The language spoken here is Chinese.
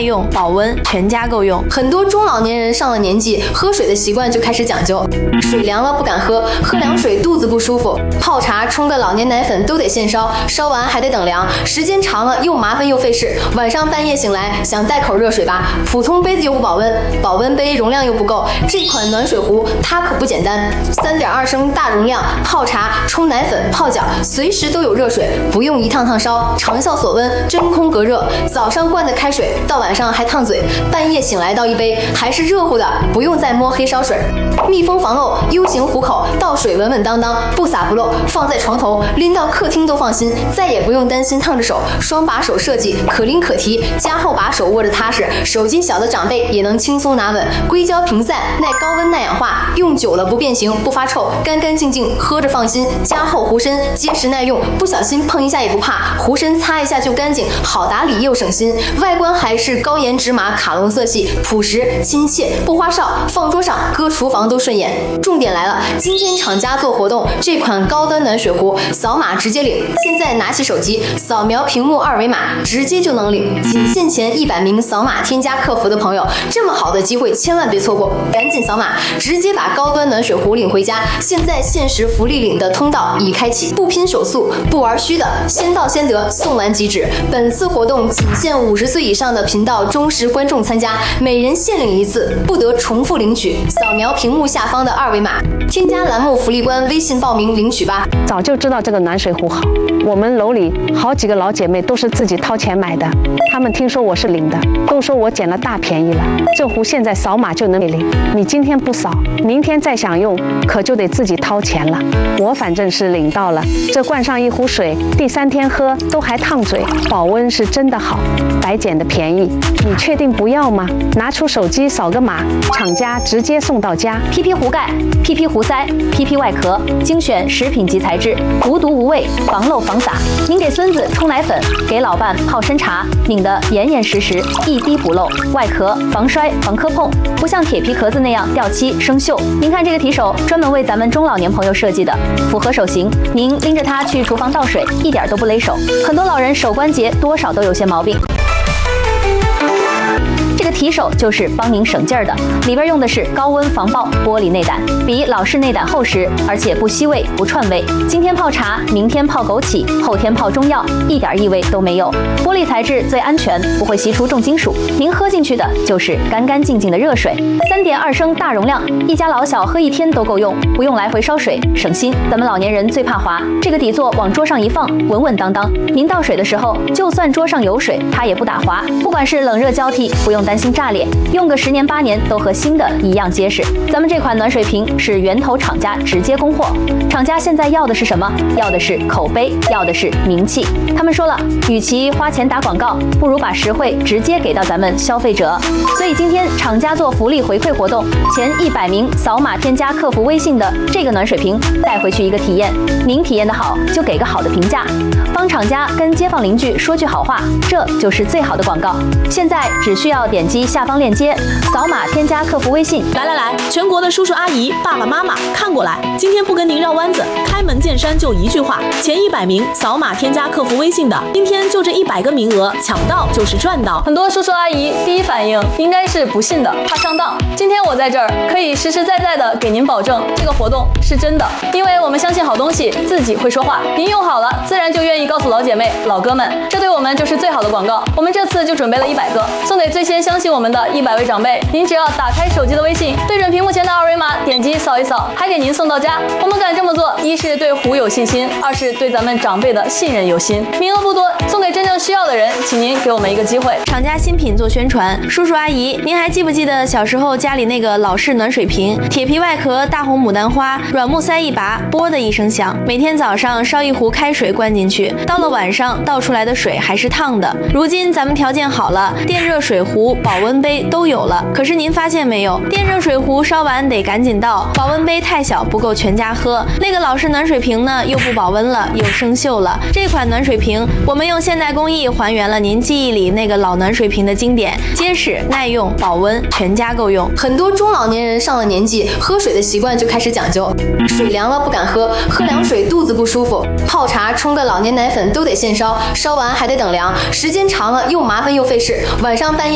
用保温，全家够用。很多中老年人上了年纪，喝水的习惯就开始讲究，水凉了不敢喝，喝凉水肚子不舒服，泡茶冲个老年奶粉都得现烧，烧完还得等凉，时间长了又麻烦又费事。晚上半夜醒来想带口热水吧，普通杯子又不保温，保温杯容量又不够，这款暖水壶它可不简单，3.2升大容量，泡茶、冲奶粉、泡脚，随时都有热水，不用一趟趟烧，长效锁温，真空隔热。早上灌的开水，到晚上还烫嘴，半夜醒来倒一杯还是热乎的，不用再摸黑烧水。密封防漏 U 型壶口，倒水稳稳当当，不洒不漏，放在床头，拎到客厅都放心，再也不用担心烫着手。双把手设计，可拎可提，加厚把手握着踏实，手劲小的长辈也能轻松拿稳。硅胶平散，耐高温耐氧化，用久了不变形不发臭，干干净净喝着放心。加厚壶身，结实耐用，不小心碰一下也不怕，壶身擦一下就干净，好打理又省心。外观还是高颜值码卡龙色系，朴实亲切，不花哨，放桌上搁厨房都顺眼。重点来了，今天厂家做活动，这款高端暖水壶扫码直接领。现在拿起手机扫描屏幕二维码，直接就能领。仅限前100名扫码添加客服的朋友，这么好的机会千万别错过，赶紧扫码，直接把高端暖水壶领回家。现在限时福利领的通道已开启，不拼手速不玩虚的，先到先得，送完即止。本次活动仅限50岁以上的频道忠实观众参加，每人限领1次，不得重复领取。扫描屏幕下方的二维码，添加栏目福利官微信报名领取吧。 早就知道这个暖水壶好，我们楼里好几个老姐妹都是自己掏钱买的，她们听说我是领的，都说我捡了大便宜了。这壶现在扫码就能领，你今天不扫，明天再想用，可就得自己掏钱了。我反正是领到了，这灌上一壶水，第3天喝都还烫嘴，保温是真的好，白捡的便宜，你确定不要吗？拿出手机扫个码，厂家直接送到家。 PP 壶盖、PP 壶塞、PP 外壳，精选食品级材质，无毒无味，防漏防洒。您给孙子冲奶粉，给老伴泡参茶，拧得严严实实，一滴不漏。外壳防摔防磕碰，不像铁皮壳子那样掉漆生锈。您看这个提手，专门为咱们中老年朋友设计的，符合手型。您拎着它去厨房倒水，一点都不勒手。很多老人手关节多少都有些毛病。这个提手就是帮您省劲儿的，里边用的是高温防爆玻璃内胆，比老式内胆厚实，而且不吸味不串味。今天泡茶，明天泡枸杞，后天泡中药，一点异味都没有。玻璃材质最安全，不会吸出重金属。您喝进去的就是干干净净的热水。3.2升大容量，一家老小喝1天都够用，不用来回烧水，省心。咱们老年人最怕滑，这个底座往桌上一放，稳稳当当。您倒水的时候，就算桌上有水，它也不打滑。不管是冷热交替，不用担心炸裂，用个10年8年都和新的一样结实。咱们这款暖水瓶是源头厂家直接供货，厂家现在要的是什么？要的是口碑，要的是名气。他们说了，与其花钱打广告，不如把实惠直接给到咱们消费者。所以今天厂家做福利回馈活动，前100名扫码添加客服微信的这个暖水瓶带回去一个体验，您体验的好就给个好的评价，帮厂家跟街坊邻居说句好话，这就是最好的广告。现在只需要点击下方链接，扫码添加客服微信。 来，全国的叔叔阿姨、爸爸妈妈看过来，今天不跟您绕弯子，开门见山就一句话：前100名扫码添加客服微信的，今天就这100个名额，抢到就是赚到。 很多叔叔阿姨第一反应应该是不信的，怕上当。今天我在这儿可以实实在在的给您保证，这个活动是真的，因为我们相信好东西自己会说话，您用好了，自然就愿意告诉老姐妹、老哥们，这对我们就是最好的广告。我们这次就准备了100个，送给最先相信我们的100位长辈。您只要打开手机的微信，对准屏幕前的二维码，点击扫一扫，还给您送到家。我们敢这么做，一是对壶有信心，二是对咱们长辈的信任有心。名额不多，送给真正需要的人，请您给我们一个机会。 厂家新品做宣传，叔叔阿姨，您还记不记得小时候家里那个老式暖水瓶，铁皮外壳，大红牡丹花，软木塞一拔，啵的一声响。每天早上烧一壶开水灌进去，到了晚上倒出来的水还是烫的。如今咱们条件好了，电热水壶、保温杯都有了。可是您发现没有，电热水壶烧完得赶紧倒，保温杯太小不够全家喝。那个老式暖水瓶呢，又不保温了，又生锈了。这款暖水瓶，我们用现代工艺还原了您记忆里那个老暖水瓶的经典，结实耐用，保温，全家够用。很多中老年人上了年纪，喝水的习惯就开始讲究，水凉了不敢喝，喝凉水肚子不舒服，泡茶冲个老年奶粉都得现烧，烧完还得等凉，时间长了又麻烦又费事，晚上半夜